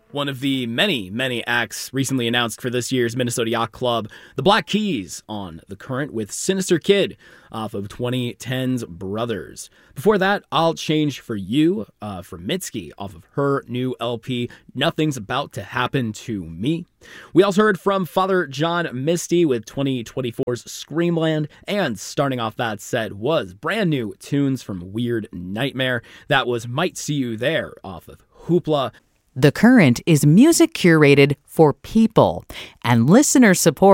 One of the many, many acts recently announced for this year's Minnesota Yacht Club, the Black Keys on The Current with Sinister Kid off of 2010's Brothers. Before that, I'll Change For You from Mitski off of her new LP, Nothing's About to Happen to Me. We also heard from Father John Misty with 2024's Screamland, and starting off that set was brand new tunes from Weird Nightmare. That was Might See You There off of Hoopla. The Current is music curated for people, and listener support